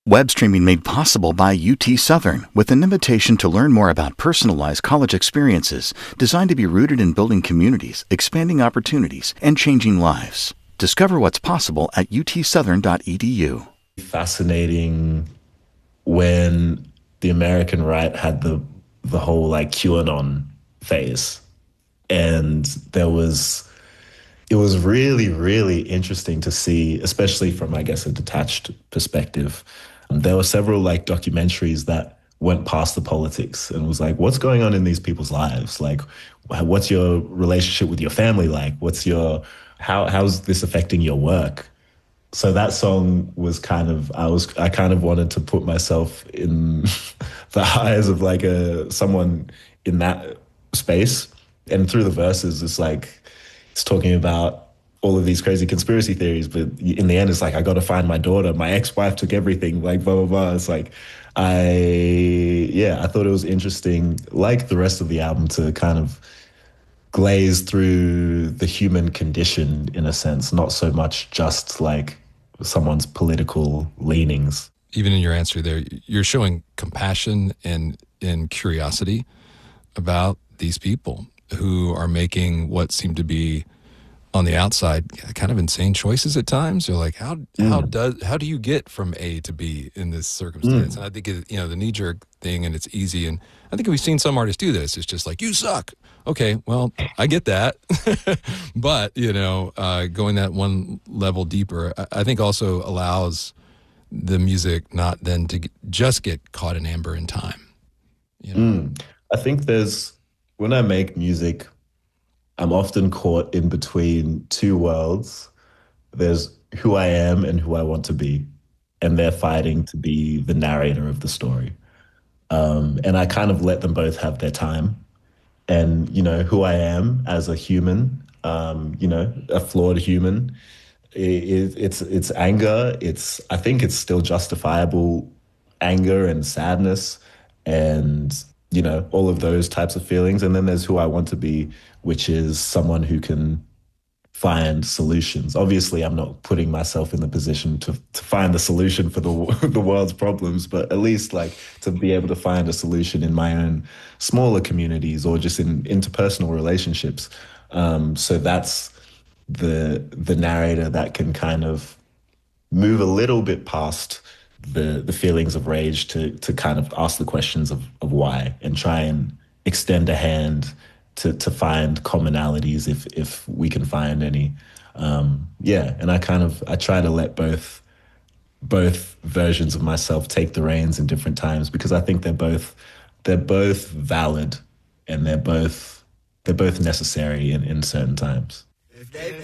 Web streaming made possible by UT Southern with an invitation to learn more about personalized college experiences designed to be rooted in building communities, expanding opportunities, and changing lives. Discover what's possible at utsouthern.edu. Fascinating when the American right had the whole like QAnon phase. And it was really, really interesting to see, especially from, I guess, a detached perspective. There were several like documentaries that went past the politics and was like, what's going on in these people's lives? Like, what's your relationship with your family like? How's this affecting your work? So that song was I kind of wanted to put myself in the eyes of like someone in that space. And through the verses, it's talking about all of these crazy conspiracy theories, but in the end, it's like, I got to find my daughter. My ex-wife took everything, like blah, blah, blah. It's like, I thought it was interesting, like the rest of the album, to kind of glaze through the human condition in a sense, not so much just like someone's political leanings. Even in your answer there, you're showing compassion and curiosity about these people who are making what seem to be on the outside kind of insane choices at times. You're like, how do you get from A to B in this circumstance? And I think the knee jerk thing, and it's easy. And I think we've seen some artists do this. It's just like, you suck. Okay, well, I get that. But, going that one level deeper, I think also allows the music not then to just get caught in amber in time. I think when I make music, I'm often caught in between two worlds. There's who I am and who I want to be, and they're fighting to be the narrator of the story. And I kind of let them both have their time. And, who I am as a human, a flawed human, it's anger. I think it's still justifiable anger and sadness and, all of those types of feelings. And then there's who I want to be, which is someone who can find solutions. Obviously, I'm not putting myself in the position to find the solution for the world's problems, but at least like to be able to find a solution in my own smaller communities or just in interpersonal relationships. So that's the narrator that can kind of move a little bit past the feelings of rage to kind of ask the questions of why and try and extend a hand to find commonalities if we can find any. And I try to let both versions of myself take the reins in different times, because I think they're both valid and they're both necessary in certain times.